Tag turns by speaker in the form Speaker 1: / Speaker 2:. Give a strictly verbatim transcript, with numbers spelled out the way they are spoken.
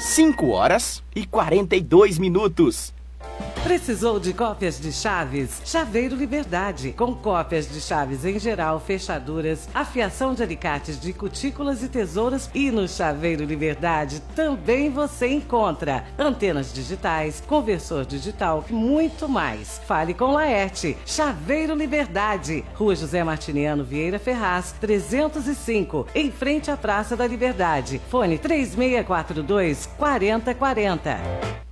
Speaker 1: cinco horas e quarenta e dois minutos.
Speaker 2: Precisou de cópias de chaves? Chaveiro Liberdade. Com cópias de chaves em geral, fechaduras, afiação de alicates de cutículas e tesouras. E no Chaveiro Liberdade também você encontra antenas digitais, conversor digital e muito mais. Fale com Laerte. Chaveiro Liberdade. Rua José Martiniano Vieira Ferraz, trezentos e cinco, em frente à Praça da Liberdade. Fone três seis quatro dois, quatro zero quatro zero.